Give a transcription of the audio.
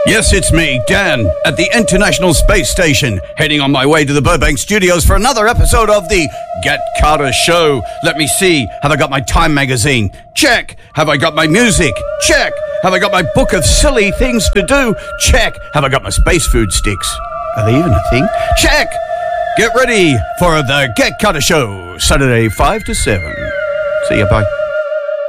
Yes, it's me, Dan, at the International Space Station, heading on my way to the Burbank Studios for another episode of the Get Carter Show. Let me see. Have I got my Time magazine? Check. Have I got my music? Check. Have I got my book of silly things to do? Check. Have I got my space food sticks? Are they even a thing? Check. Get ready for the Get Carter Show, Saturday 5 to 7. See you, bye.